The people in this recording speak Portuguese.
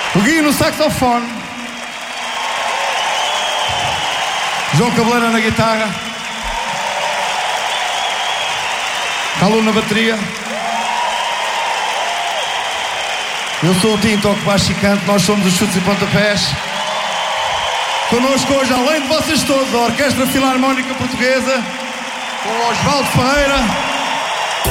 O Gui no saxofone. João Cabeleira na guitarra. Calu na bateria. Eu sou o Tim, toco baixo e canto. Nós somos os Chutes e Pontapés. Connosco hoje, além de vocês todos, a Orquestra Filarmónica Portuguesa, com o Osvaldo Ferreira.